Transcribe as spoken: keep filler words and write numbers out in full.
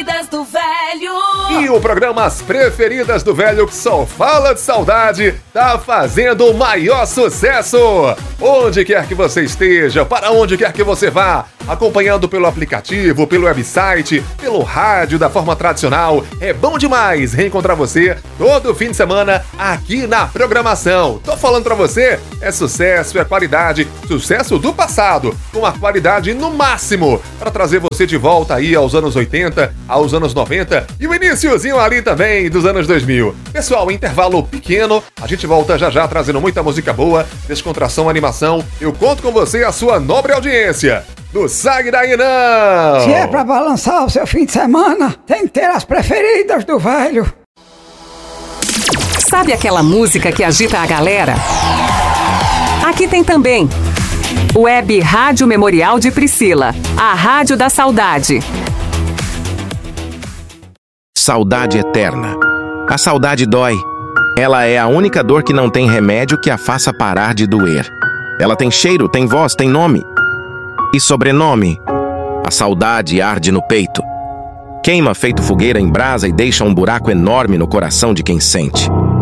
Preferidas do Velho. E o programa As Preferidas do Velho, que só fala de saudade, tá fazendo o maior sucesso. Onde quer que você esteja, para onde quer que você vá, acompanhando pelo aplicativo, pelo website, pelo rádio da forma tradicional, é bom demais reencontrar você todo fim de semana aqui na programação. Tô falando pra você, é sucesso, é qualidade, sucesso do passado, com a qualidade no máximo, para trazer você de volta aí aos anos oitenta, aos anos noventa e o iniciozinho ali também dos anos dois mil. Pessoal, intervalo pequeno, a gente volta já já trazendo muita música boa, descontração, animação. Eu conto com você, a sua nobre audiência. Não sai daí não! Se é pra balançar o seu fim de semana, tem que ter as preferidas do velho. Sabe aquela música que agita a galera? Aqui tem também. Web Rádio Memorial de Priscila, a Rádio da Saudade. Saudade eterna. A saudade dói. Ela é a única dor que não tem remédio que a faça parar de doer. Ela tem cheiro, tem voz, tem nome. E sobrenome. A saudade arde no peito. Queima feito fogueira em brasa e deixa um buraco enorme no coração de quem sente.